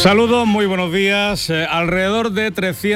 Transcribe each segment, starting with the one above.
Saludos, muy buenos días. Alrededor de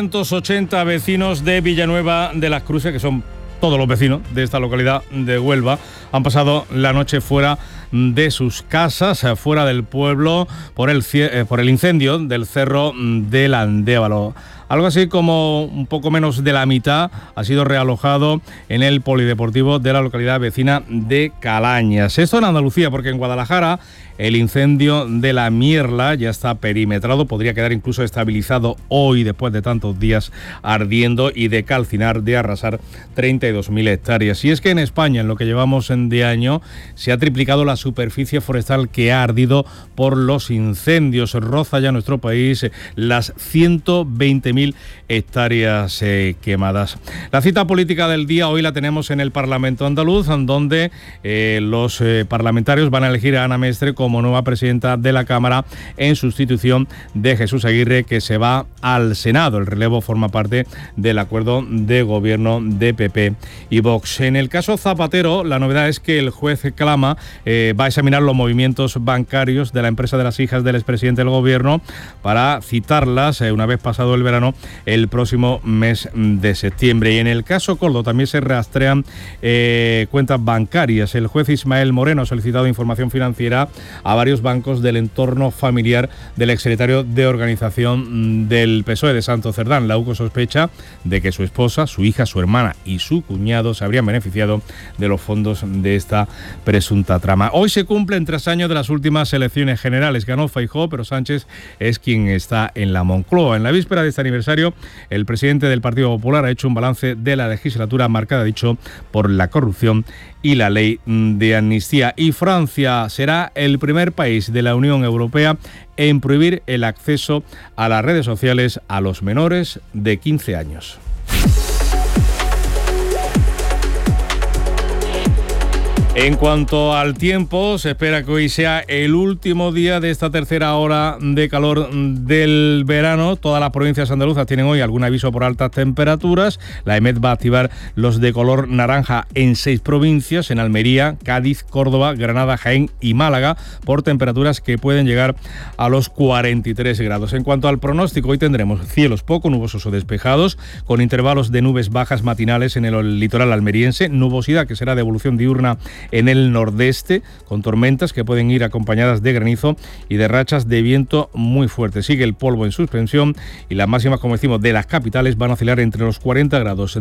380 vecinos de Villanueva de las Cruces, que son todos los vecinos de esta localidad de Huelva, han pasado la noche fuera de sus casas, fuera del pueblo, por el incendio del Cerro del Andévalo. Algo así como un poco menos de la mitad ha sido realojado en el polideportivo de la localidad vecina de Calañas. Esto en Andalucía, porque en Guadalajara el incendio de la Mierla ya está perimetrado, podría quedar incluso estabilizado hoy después de tantos días ardiendo y de calcinar, de arrasar 32.000 hectáreas. Y es que en España, en lo que llevamos de año, se ha triplicado la superficie forestal que ha ardido por los incendios. Roza ya nuestro país las 120.000 hectáreas quemadas. La cita política del día hoy la tenemos en el Parlamento andaluz, donde los parlamentarios van a elegir a Ana Mestre como nueva presidenta de la Cámara en sustitución de Jesús Aguirre, que se va al Senado. El relevo forma parte del acuerdo de gobierno de PP y Vox. En el caso Zapatero, la novedad es que el juez Clama va a examinar los movimientos bancarios de la empresa de las hijas del expresidente del gobierno para citarlas una vez pasado el verano, el próximo mes de septiembre. Y en el caso Coldo también se rastrean cuentas bancarias. El juez Ismael Moreno ha solicitado información financiera a varios bancos del entorno familiar del exsecretario de Organización del PSOE de Santo Cerdán. La UCO sospecha de que su esposa, su hija, su hermana y su cuñado se habrían beneficiado de los fondos de esta presunta trama. Hoy se cumplen 3 años de las últimas elecciones generales. Ganó Feijóo, pero Sánchez es quien está en la Moncloa. En la víspera de este aniversario, el presidente del Partido Popular ha hecho un balance de la legislatura marcada, dicho, por la corrupción y la ley de amnistía. Y Francia será el primer país de la Unión Europea en prohibir el acceso a las redes sociales a los menores de 15 años. En cuanto al tiempo, se espera que hoy sea el último día de esta tercera hora de calor del verano. Todas las provincias andaluzas tienen hoy algún aviso por altas temperaturas. La EMET va a activar los de color naranja en 6 provincias, en Almería, Cádiz, Córdoba, Granada, Jaén y Málaga, por temperaturas que pueden llegar a los 43 grados. En cuanto al pronóstico, hoy tendremos cielos poco nubosos o despejados, con intervalos de nubes bajas matinales en el litoral almeriense, nubosidad que será de evolución diurna en el nordeste, con tormentas que pueden ir acompañadas de granizo y de rachas de viento muy fuertes. Sigue el polvo en suspensión y las máximas, como decimos, de las capitales van a oscilar entre los 40 grados